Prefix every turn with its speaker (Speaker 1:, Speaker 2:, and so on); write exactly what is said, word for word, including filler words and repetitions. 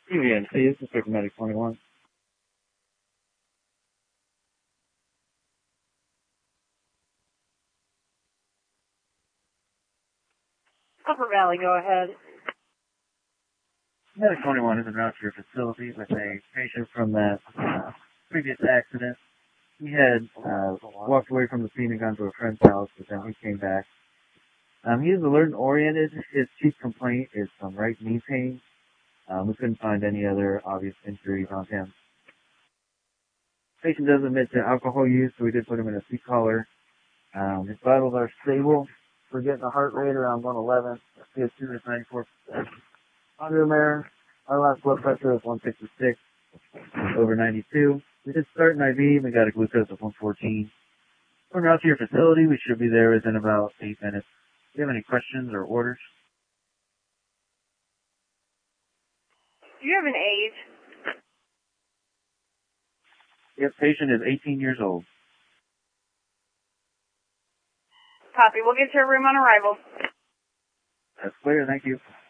Speaker 1: C V N C, this is Paramedic twenty-one.
Speaker 2: Upper Valley, go ahead.
Speaker 1: Medic twenty-one is en route to your facility with a patient from that uh, previous accident. He had uh, walked away from the scene and gone to a friend's house, but then he came back. Um, he is alert and oriented. His chief complaint is some right knee pain. Um, we couldn't find any other obvious injuries on him. Patient does admit to alcohol use, so we did put him in a seat collar. Um, his vitals are stable. We're getting a heart rate around one eleven. C S two is ninety-four percent. Under there, our last blood pressure is one sixty-six over ninety-two. We did start an I V. We got a glucose of one fourteen. We're out to your facility. We should be there within about eight minutes. Do you have any questions or orders?
Speaker 2: Do you have an age?
Speaker 1: Yep, patient is eighteen years old.
Speaker 2: Copy. We'll get to your room on arrival.
Speaker 1: That's clear. Thank you.